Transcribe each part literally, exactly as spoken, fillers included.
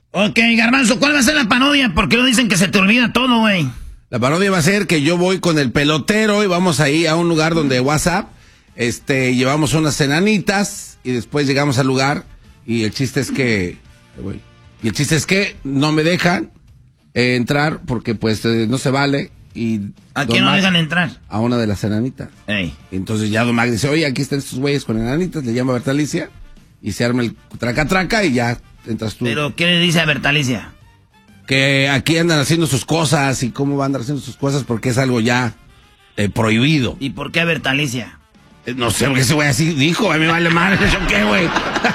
Ok, Garbanzo, ¿cuál va a ser la parodia? Porque no dicen que se te olvida todo, güey. La parodia va a ser que yo voy con el pelotero y vamos ahí a un lugar donde WhatsApp, este, llevamos unas enanitas y después llegamos al lugar y el chiste es que, güey, y el chiste es que no me dejan eh, entrar porque pues eh, no se vale y... ¿A quién no dejan entrar? A una de las enanitas. Ey. Entonces ya Don Mac dice, oye, aquí están estos güeyes con enanitas, le llama a Bertalicia y se arma el traca-traca y ya entras tú. ¿Pero qué le dice a Bertalicia? Que aquí andan haciendo sus cosas y cómo van a andar haciendo sus cosas porque es algo ya eh, prohibido. ¿Y por qué a Bertalicia? Eh, no sé, porque ese güey así dijo, güey, me vale madre, ¿eso qué, güey?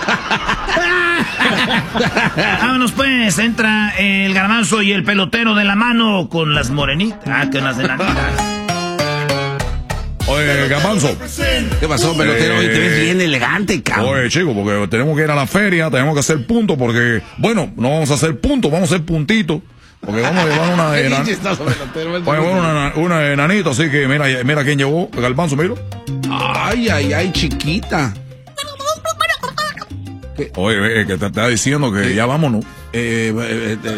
Vámonos pues, entra el Garbanzo y el pelotero de la mano con las morenitas, ah, con las enanitas. Oye, Garbanzo. ¿Qué pasó, pelotero? Hoy Eh, te ves bien elegante, cabrón. Oye, chico, porque tenemos que ir a la feria, tenemos que hacer puntos, porque, bueno, no vamos a hacer puntos, vamos a hacer puntitos. Porque vamos a llevar una enanita. una, una enanita, así que mira, mira quién llevó, el Garbanzo, mira. Ay, ay, ay, chiquita. ¿Qué? Oye, eh, que te está diciendo que ¿Qué? Ya vámonos. Eh, eh, eh,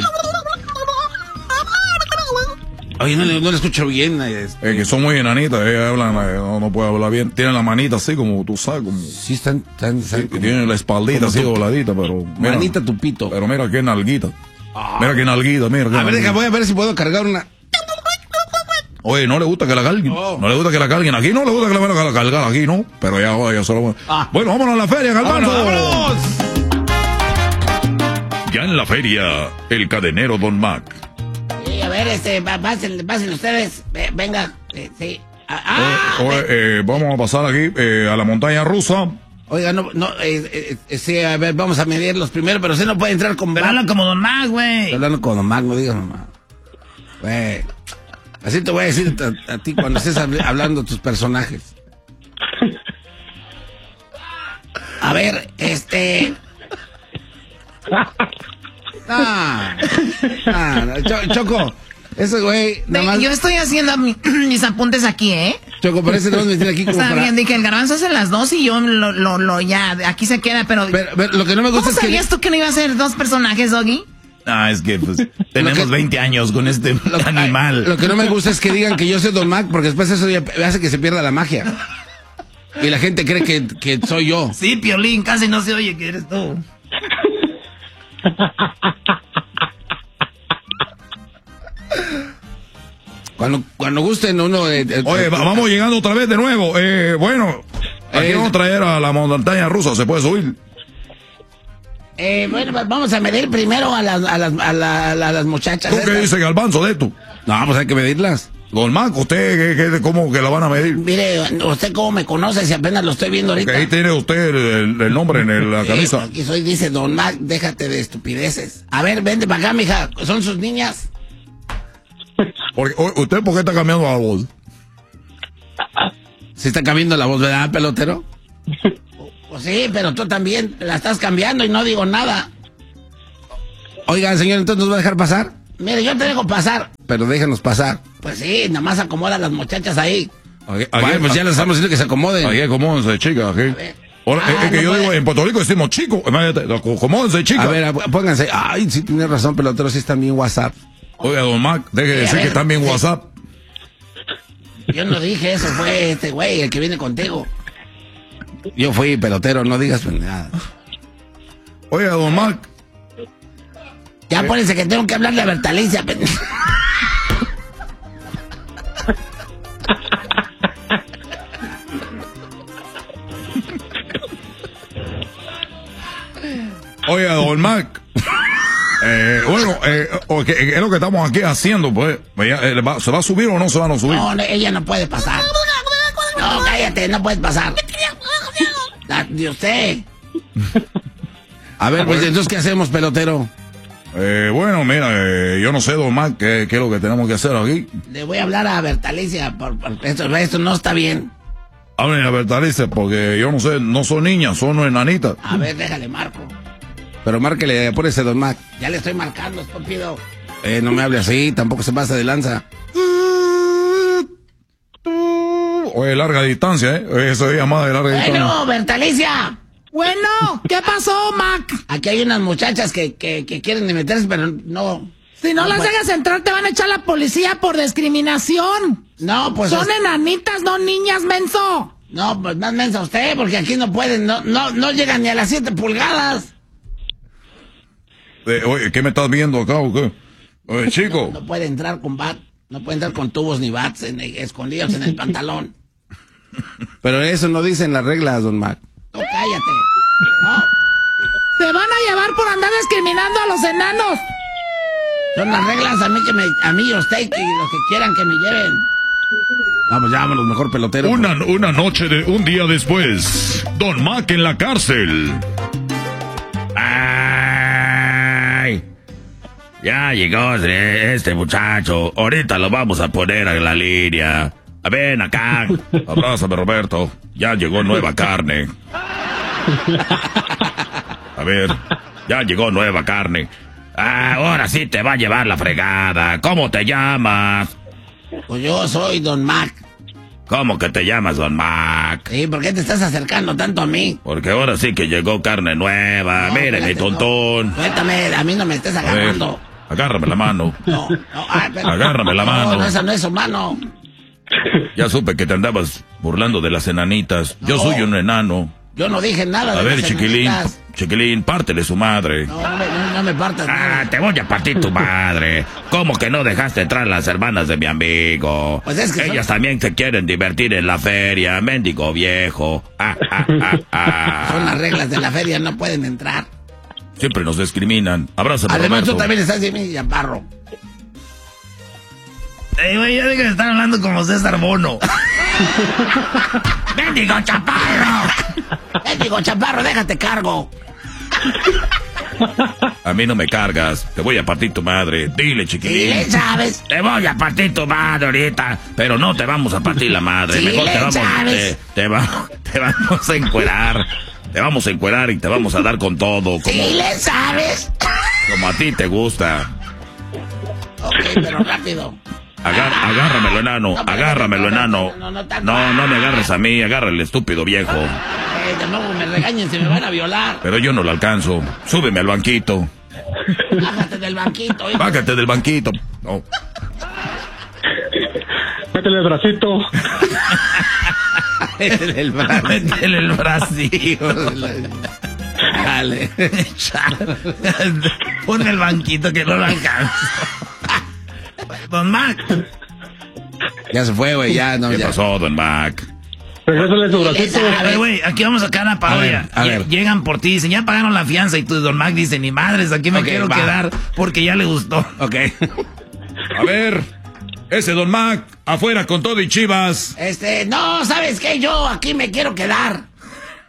Oye, no le, no le escucho bien. Este... Eh, que son muy enanitas, eh, hablan, eh, no, no puede hablar bien. Tienen la manita así como tú sabes, como... Sí, están... están, están sí, como, tienen la espaldita así dobladita, pero... Mira, manita tupito. Pero mira qué nalguita. Ah. Mira qué nalguita, mira. Qué a ver, nalguita. deja, voy a ver si puedo cargar una... Oye, no le gusta que la carguen. Oh. No le gusta que la carguen. Aquí no le gusta que la vayan a cargar. Aquí no. Pero ya, ya solo... Ah. Bueno, vámonos a la feria, Garbanzo. ¡Vámonos! Ya en la feria, el cadenero Don Mac. Sí, a ver, este, pasen, pasen ustedes. Venga, eh, sí. Ah, oye, oye, eh, vamos a pasar aquí eh, a la montaña rusa. Oiga, no, no, eh, eh, sí, a ver, vamos a medirlos primero, pero usted no puede entrar con... Pero habla como Don Mac, güey. Estoy hablando como Don Mac, no digas mamá. Güey, así te voy a decir a, a ti cuando estés hablando de tus personajes. A ver, este... Ah, ah, Choco, ese güey... Nada más... Yo estoy haciendo mi, mis apuntes aquí, ¿eh? Choco, parece que no me tiene aquí como Está para... bien, dije, el Garbanzo hace las dos y yo lo, lo, lo ya, aquí se queda, pero... Pero, pero lo que no me gusta ¿Cómo es que... sabías tú que no iba a ser dos personajes, Doggy? Ah, es que pues tenemos que, veinte años con este lo, animal. Lo que no me gusta es que digan que yo soy Don Mac, porque después eso ya hace que se pierda la magia. Y la gente cree que, que soy yo. Sí, Piolín, casi no se oye que eres tú. Cuando, cuando gusten uno... Eh, eh, Oye, eh, vamos llegando otra vez de nuevo. Eh, bueno, aquí eh, vamos a traer a la montaña rusa, ¿se puede subir? Eh, bueno, vamos a medir primero a las, a las, a la, a las muchachas. ¿Tú qué dices, Garbanzo, de esto? No, pues hay que medirlas. Don Mac, ¿usted qué, qué, cómo que la van a medir? Mire, ¿usted cómo me conoce si apenas lo estoy viendo ahorita? Porque ahí tiene usted el, el nombre en el, la camisa. Aquí soy, dice Don Mac, déjate de estupideces. A ver, vente para acá, mija, ¿son sus niñas? Porque, ¿usted por qué está cambiando la voz? ¿Sí está cambiando la voz, verdad, pelotero? Pues sí, pero tú también la estás cambiando y no digo nada. Oiga, señor, ¿entonces nos va a dejar pasar? Mire, yo te dejo pasar. Pero déjenos pasar. Pues sí, nada más acomoda a las muchachas ahí. Aquí, aquí, bueno, pues ya les estamos diciendo que se acomoden. Aquí acomódense, chicas, aquí. Ahora, ah, es que no yo puede. digo, en Puerto Rico decimos chicos, acomódense, chicas. A ver, pónganse. Ay, sí, tienes razón, pelotero, sí están bien WhatsApp. Oiga, Don Mac, deje de decir que están bien WhatsApp. Yo no dije eso, fue este güey, el que viene contigo. Yo fui pelotero, no digas nada. Oiga, Don Mac. Ya eh. Pónganse que tengo que hablarle a Bertalicia. Oiga, Don Mac. Eh, bueno, eh, okay, es lo que estamos aquí haciendo, pues. ¿Se va a subir o no se va a subir? No, no, ella no puede pasar. No, cállate, no puedes pasar. De usted. A ver, pues entonces, ¿qué hacemos, pelotero? Eh, bueno, mira, eh, yo no sé, Don Mac, ¿qué, qué es lo que tenemos que hacer aquí? Le voy a hablar a Bertalicia, por, por esto, esto no está bien. Hablen a Bertalicia, porque yo no sé, no son niñas, son enanitas. A ver, déjale, marco. Pero márquele, apúrese, Don Mac. Ya le estoy marcando, estúpido. Eh, no me hable así, tampoco se pasa de lanza. Oye, larga distancia, ¿eh? Eso es llamada de larga distancia. Bueno, Bertalicia. Bueno, ¿qué pasó, Mac? Aquí hay unas muchachas que, que, que quieren meterse, pero no... Si no, no las pues. dejas entrar, te van a echar la policía por discriminación. No, pues... Son es... enanitas, no niñas, menso. No, pues más mensa usted, porque aquí no pueden, no, no, no llegan ni a las siete pulgadas. Eh, oye, ¿qué me estás viendo acá o qué? Oye, chico. No, no puede entrar con bat, no puede entrar con tubos ni bats en, escondidos en el pantalón. Pero eso no dicen las reglas, don Mac. No, cállate. No. Te van a llevar por andar discriminando a los enanos. Son las reglas a mí que me, a mí y a usted y los que quieran que me lleven. Vamos, vámonos, mejor pelotero. Una, una noche de un día después, Don Mac en la cárcel. Ay, ya llegó este muchacho. Ahorita lo vamos a poner en la línea. Ven acá. Abrázame, Roberto. Ya llegó nueva carne. A ver, ya llegó nueva carne. Ah, ahora sí te va a llevar la fregada. ¿Cómo te llamas? Pues yo soy Don Mac. ¿Cómo que te llamas, Don Mac? Sí, ¿por qué te estás acercando tanto a mí? Porque ahora sí que llegó carne nueva. No, mire, mi tontón. No. Suéltame, a mí no me estés agarrando. A ver, agárrame la mano. No, no, ay, pero, agárrame la mano. No, no, esa no es su mano. Ya supe que te andabas burlando de las enanitas. Yo no, soy un enano. Yo no dije nada de A ver, las chiquilín, enanitas. chiquilín, pártele su madre. No, no me, no, no me partas ah, nada. Te voy a partir tu madre. ¿Cómo que no dejaste entrar las hermanas de mi amigo? Pues es que ellas son... también se quieren divertir en la feria, mendigo viejo. Ah, ah, ah, ah. Son las reglas de la feria, no pueden entrar. Siempre nos discriminan. Abrázame, Además, Roberto. tú también estás de mi chaparro. Ey, güey, ya de que están hablando como César Bono. ¡Mendigo chaparro! ¡Mendigo chaparro, déjate cargo! A mí no me cargas. Te voy a partir tu madre. Dile, chiquilín. ¿Sí le sabes? Te voy a partir tu madre ahorita. Pero no te vamos a partir la madre. ¿Sí Mejor le te vamos, sabes? te, te, va, te vamos a encuerar. Te vamos a encuerar y te vamos a dar con todo. Como, ¿Sí le sabes? Como a ti te gusta. Ok, pero rápido. Agar, agárramelo, enano, No, agárramelo, enano. no, no, no, No, no me agarres a mí, agarra el estúpido viejo. Eh, de nuevo me regañen si me van a violar. Pero yo no lo alcanzo. Súbeme al banquito. Bájate del banquito, hijo. Bájate del banquito. No. Métele el bracito. Métele el brazo. Métele el bracito. Dale. Pon el banquito que no lo alcanzo. Don Mac. Ya se fue, güey, ya, no, ¿Qué ya. pasó, Don Mac? Regrésale su bracito. A ver, güey, aquí vamos a sacar una parodia. A ver, a ver. Llegan por ti, dicen, ya pagaron la fianza. Y tú, Don Mac, dice, ni madres, aquí me Ok, quiero va. quedar porque ya le gustó. Ok. A ver, ese Don Mac, afuera con todo y chivas. Este, no, ¿sabes qué? Yo aquí me quiero quedar.